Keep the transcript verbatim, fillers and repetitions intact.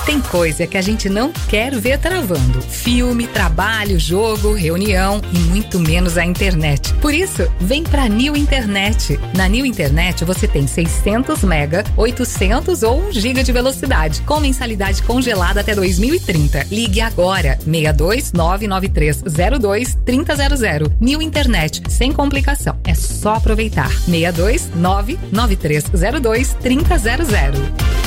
Tem coisa que a gente não quer ver travando. Filme, trabalho, jogo, reunião e muito menos a internet. Por isso, vem pra New Internet. Na New Internet você tem seiscentos mega, oitocentos ou um giga de velocidade, com mensalidade congelada até dois mil e trinta. Ligue agora, seis dois nove nove três zero dois três zero zero zero. New Internet, sem complicação. É só aproveitar. seis dois nove nove três zero dois três zero zero.